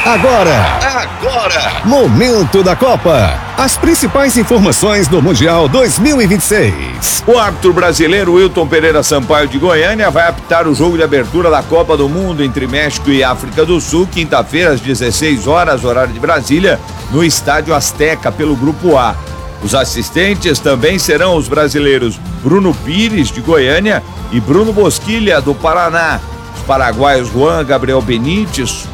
Agora, Momento da Copa. As principais informações do Mundial 2026. O árbitro brasileiro Wilton Pereira Sampaio de Goiânia vai apitar o jogo de abertura da Copa do Mundo entre México e África do Sul, quinta-feira às 16 horas, horário de Brasília, no Estádio Azteca, pelo Grupo A. Os assistentes também serão os brasileiros Bruno Pires, de Goiânia, e Bruno Bosquilha, do Paraná. Os paraguaios Juan Gabriel Benítez,